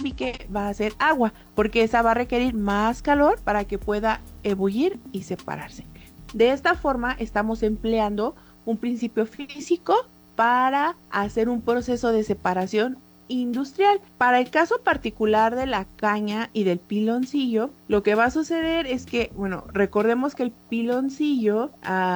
acidifique va a ser agua, porque esa va a requerir más calor para que pueda ebullir y separarse. De esta forma estamos empleando un principio físico para hacer un proceso de separación industrial. Para el caso particular de la caña y del piloncillo, lo que va a suceder es que, bueno, recordemos que el piloncillo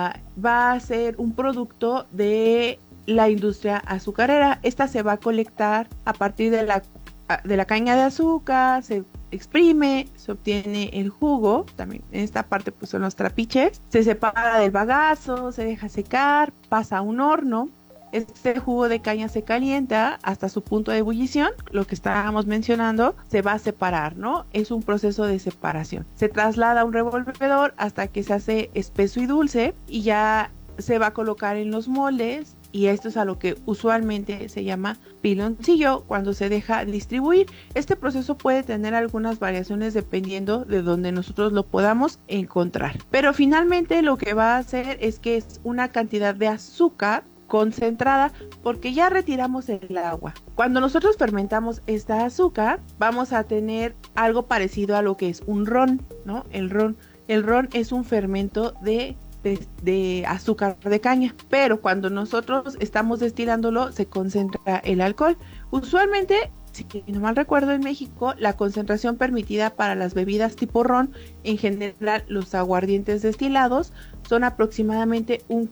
va a ser un producto de la industria azucarera. Esta se va a colectar a partir de la caña de azúcar, se exprime, se obtiene el jugo, también en esta parte pues son los trapiches, se separa del bagazo, se deja secar, pasa a un horno. Este jugo de caña se calienta hasta su punto de ebullición, lo que estábamos mencionando, se va a separar, ¿no? Es un proceso de separación. Se traslada a un revolvedor hasta que se hace espeso y dulce y ya se va a colocar en los moldes, y esto es a lo que usualmente se llama piloncillo cuando se deja distribuir. Este proceso puede tener algunas variaciones dependiendo de donde nosotros lo podamos encontrar, pero finalmente lo que va a hacer es que es una cantidad de azúcar concentrada porque ya retiramos el agua. Cuando nosotros fermentamos esta azúcar vamos a tener algo parecido a lo que es un ron, ¿no? El ron es un fermento de azúcar de caña, pero cuando nosotros estamos destilándolo se concentra el alcohol. Usualmente, si no mal recuerdo, en México la concentración permitida para las bebidas tipo ron, en general los aguardientes destilados, son aproximadamente un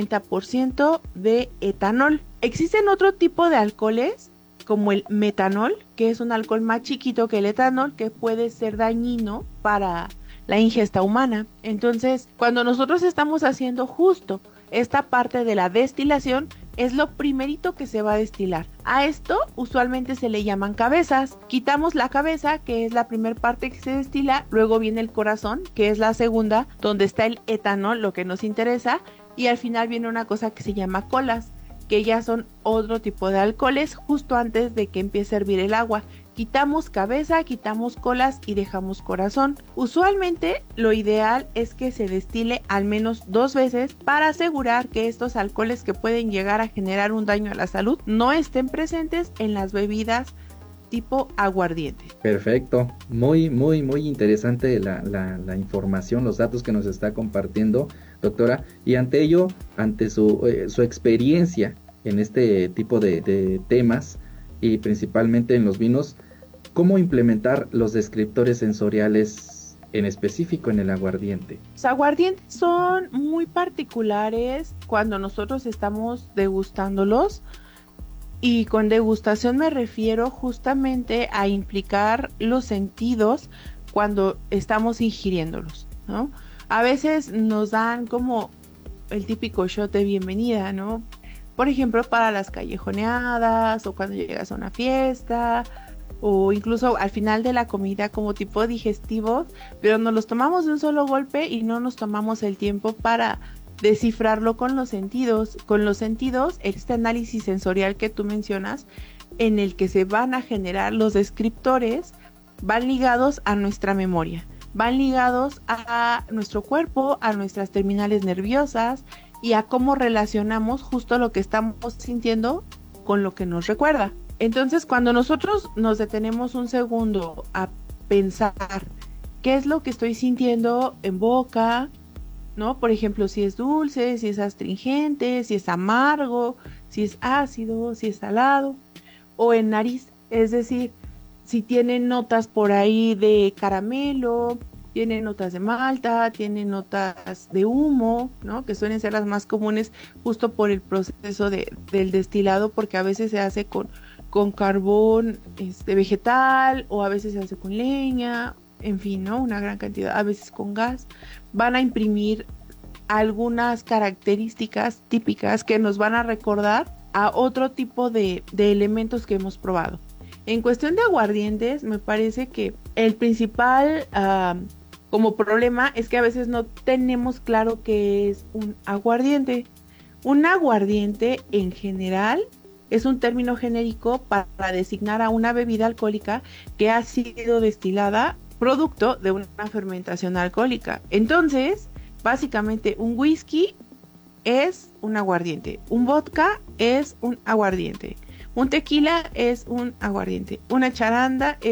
40% de etanol. Existen otro tipo de alcoholes como el metanol, que es un alcohol más chiquito que el etanol, que puede ser dañino para la ingesta humana. Entonces, cuando nosotros estamos haciendo justo esta parte de la destilación, es lo primerito que se va a destilar. A esto usualmente se le llaman cabezas. Quitamos la cabeza, que es la primera parte que se destila, luego viene el corazón, que es la segunda, donde está el etanol, lo que nos interesa, y al final viene una cosa que se llama colas, que ya son otro tipo de alcoholes justo antes de que empiece a hervir el agua. Quitamos cabeza, quitamos colas y dejamos corazón. Usualmente lo ideal es que se destile al menos 2 veces para asegurar que estos alcoholes que pueden llegar a generar un daño a la salud no estén presentes en las bebidas tipo aguardiente. Perfecto, muy interesante la información, los datos que nos está compartiendo, doctora, y ante ello, ante su experiencia en este tipo de temas y principalmente en los vinos, ¿cómo implementar los descriptores sensoriales en específico en el aguardiente? Los aguardientes son muy particulares cuando nosotros estamos degustándolos. Y con degustación me refiero justamente a implicar los sentidos cuando estamos ingiriéndolos, ¿no? A veces nos dan como el típico shot de bienvenida, ¿no? Por ejemplo, para las callejoneadas o cuando llegas a una fiesta o incluso al final de la comida como tipo digestivo, pero nos los tomamos de un solo golpe y no nos tomamos el tiempo para descifrarlo con los sentidos. Con los sentidos, este análisis sensorial que tú mencionas, en el que se van a generar los descriptores, van ligados a nuestra memoria, van ligados a nuestro cuerpo, a nuestras terminales nerviosas y a cómo relacionamos justo lo que estamos sintiendo con lo que nos recuerda. Entonces, cuando nosotros nos detenemos un segundo a pensar qué es lo que estoy sintiendo en boca, ¿no? Por ejemplo, si es dulce, si es astringente, si es amargo, si es ácido, si es salado, o en nariz, es decir, si tiene notas por ahí de caramelo, tiene notas de malta, tiene notas de humo, ¿no? Que suelen ser las más comunes justo por el proceso del destilado, porque a veces se hace con carbón vegetal, o a veces se hace con leña, en fin, ¿no? Una gran cantidad, a veces con gas. Van a imprimir algunas características típicas que nos van a recordar a otro tipo de elementos que hemos probado. En cuestión de aguardientes, me parece que el principal como problema es que a veces no tenemos claro qué es un aguardiente. Un aguardiente en general es un término genérico para designar a una bebida alcohólica que ha sido destilada producto de una fermentación alcohólica. Entonces, básicamente un whisky es un aguardiente, un vodka es un aguardiente, un tequila es un aguardiente, una charanda